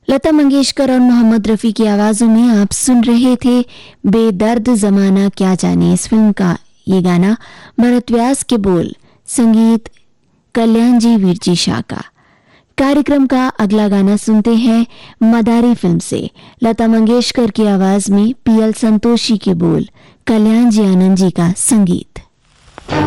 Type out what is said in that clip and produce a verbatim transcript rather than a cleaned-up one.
लता मंगेशकर और मोहम्मद रफ़ी की आवाज़ों में आप सुन रहे थे बेदर्द ज़माना क्या जाने। इस फिल्म का ये गाना भरत व्यास के बोल, संगीत कल्याण जी वीरजी शाह का। कार्यक्रम का अगला गाना सुनते हैं मदारी फिल्म से। लता मंगेशकर की आवाज़ में पी एल संतोषी के बोल, कल्याण जी आनंद जी का संगीत।